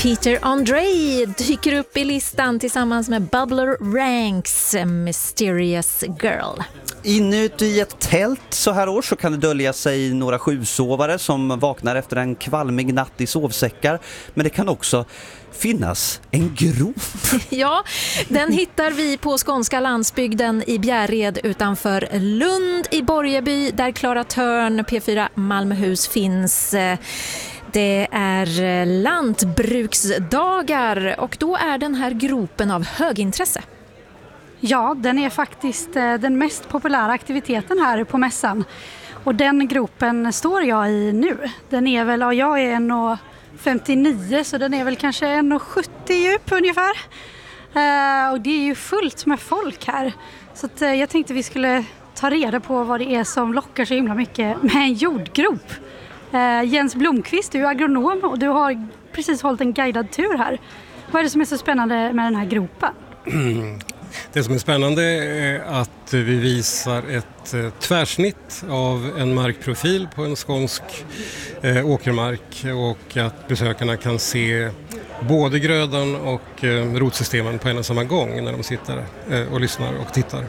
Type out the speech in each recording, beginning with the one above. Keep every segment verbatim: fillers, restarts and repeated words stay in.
Peter Andre dyker upp i listan tillsammans med Bubbler Ranks Mysterious Girl. Inuti ett tält så här år så kan det dölja sig några sjusovare som vaknar efter en kvalmig natt i sovsäckar. Men det kan också finnas en grop. Ja, den hittar vi på skånska landsbygden i Bjärred utanför Lund i Borgeby där Klara Törn, P fyra Malmöhus finns. Det är lantbruksdagar och då är den här gropen av högintresse. Ja, den är faktiskt den mest populära aktiviteten här på mässan. Och den gropen står jag i nu. Den är väl, ja, jag är en komma femtionio så den är väl kanske en komma sjuttio djup ungefär. Uh, och det är ju fullt med folk här. Så att, uh, jag tänkte vi skulle ta reda på vad det är som lockar så himla mycket med en jordgrop. Uh, Jens Blomqvist, du är agronom och du har precis hållit en guidad tur här. Vad är det som är så spännande med den här gropen? Det som är spännande är att vi visar ett tvärsnitt av en markprofil på en skånsk eh, åkermark och att besökarna kan se både grödan och eh, rotsystemen på en och samma gång när de sitter eh, och lyssnar och tittar.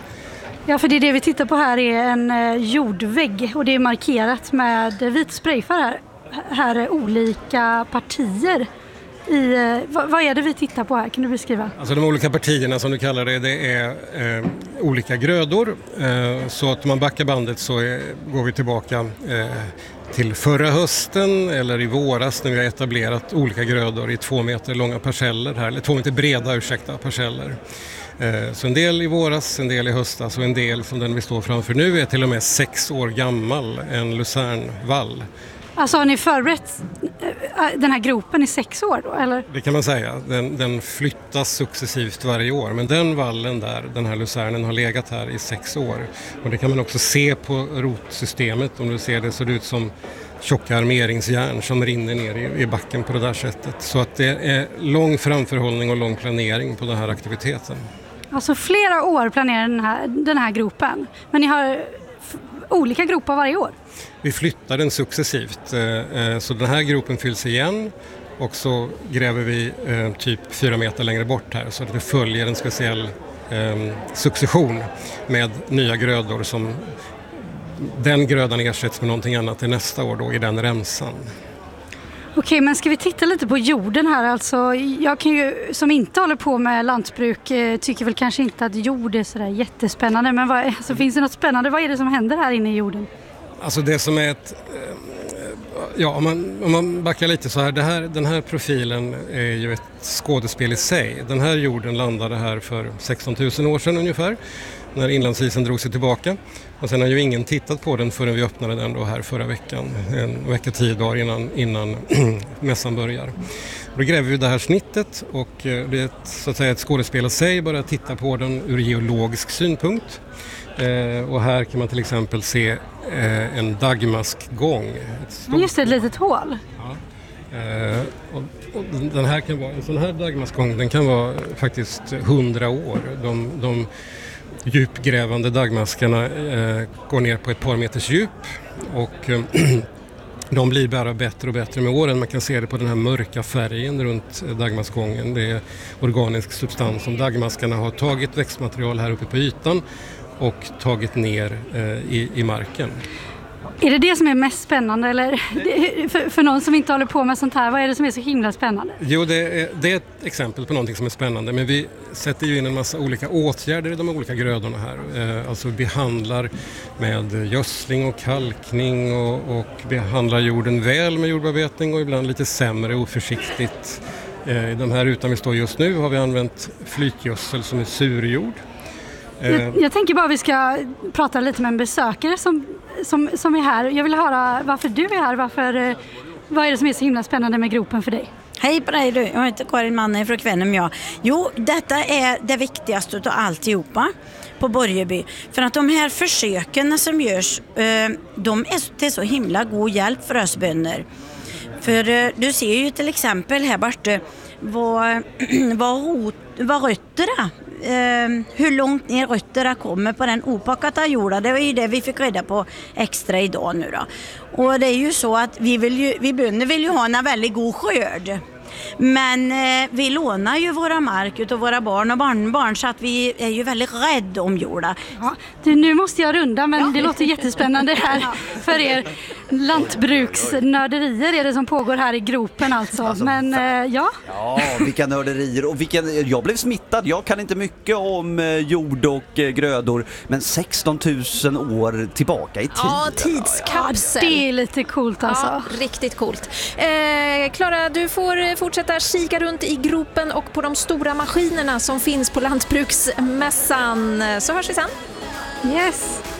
Ja, för det, det vi tittar på här är en eh, jordvägg och det är markerat med vit sprayfärg här. Här är olika partier. I, vad, vad är det vi tittar på här? Kan du beskriva? Alltså de olika partierna som du kallar det, det är eh, olika grödor. Eh, så att om man backar bandet så är, går vi tillbaka eh, till förra hösten eller i våras när vi har etablerat olika grödor i två meter långa parceller här, eller två meter breda ursäkta, parceller. Eh, så en del i våras, en del i höstas och en del som den vi står framför nu är till och med sex år gammal, en lucernvall. Alltså har ni förberett den här gropen i sex år då, eller? Det kan man säga. Den, den flyttas successivt varje år. Men den vallen där, den här lucernen har legat här i sex år. Och det kan man också se på rotsystemet. Om du ser det så det ut som tjocka armeringsjärn som rinner ner i, i backen på det där sättet. Så att det är lång framförhållning och lång planering på den här aktiviteten. Alltså flera år planerar den här, den här gropen. Men ni har f- olika gropar varje år? Vi flyttar den successivt, så den här gropen fylls igen och så gräver vi typ fyra meter längre bort här så att vi följer en speciell succession med nya grödor som den grödan ersätts med någonting annat till nästa år då i den remsan. Okej, men ska vi titta lite på jorden här? Alltså, jag kan ju, som inte håller på med lantbruk, tycker väl kanske inte att jord är sådär jättespännande. Men vad, alltså, finns det något spännande? Vad är det som händer här inne i jorden? Alltså det som är ett... Ja, om man, om man backar lite så här, det här, den här profilen är ju ett skådespel i sig. Den här jorden landade här för sexton tusen år sedan ungefär, när inlandsisen drog sig tillbaka. Och sen har ju ingen tittat på den förrän vi öppnade den då här förra veckan, en vecka tio dagar innan, innan mässan börjar. Då gräver vi det här snittet och det är ett, så att säga ett skådespel i sig, bara titta på den ur geologisk synpunkt. Eh, och här kan man till exempel se eh, en dagmaskgång. Men just det, ett litet hål. Ja. Eh, och, och den här kan vara, en sån här dagmaskgång den kan vara faktiskt hundra år. De, de djupgrävande dagmaskarna eh, går ner på ett par meters djup och eh, de blir bara bättre och bättre med åren. Man kan se det på den här mörka färgen runt dagmaskgången. Det är organisk substans som dagmaskarna har tagit växtmaterial här uppe på ytan och tagit ner eh, i, i marken. Är det det som är mest spännande? Eller för, för någon som inte håller på med sånt här, vad är det som är så himla spännande? Jo, det är, det är ett exempel på någonting som är spännande. Men vi sätter ju in en massa olika åtgärder i de olika grödorna här. Eh, alltså behandlar med gödsling och kalkning och, och behandlar jorden väl med jordbearbetning och ibland lite sämre och oförsiktigt. Eh, I de här rutan vi står just nu har vi använt flytgödsel som är surjord. Jag, jag tänker bara att vi ska prata lite med en besökare som, som, som är här. Jag vill höra varför du är här. Varför, vad är det som är så himla spännande med gropen för dig? Hej på dig du, jag heter Karin Manne från Kvännem jag. Jo, detta är det viktigaste av alltihopa på Borgeby. För att de här försöken som görs, de är till så himla god hjälp för oss bönder. För du ser ju till exempel här borta vad, vad, hot, vad rötterna Uh, hur långt ner rötterna kommer på den opackade jorden. Det var ju det vi fick reda på extra idag nu då. Och det är ju så att vi, vill ju, vi bönder vill ju ha en väldigt god skörd. Men eh, vi lånar ju våra mark utav våra barn och barnbarn så att vi är ju väldigt rädda om jorda. Ja, du, nu måste jag runda, men ja. Det låter jättespännande här för er. Lantbruksnörderier är det som pågår här i gropen alltså. alltså men eh, ja. Ja, vilka nörderier. Och vilken, jag blev smittad. Jag kan inte mycket om eh, jord och eh, grödor, men sexton tusen år tillbaka i tiden. Ja, tidskapsel. Ja, det är lite coolt alltså. Ja, riktigt coolt. Klara, eh, du får fortsätta kika runt i gropen och på de stora maskinerna som finns på Lantbruksmässan. Så hörs vi sen. Yes.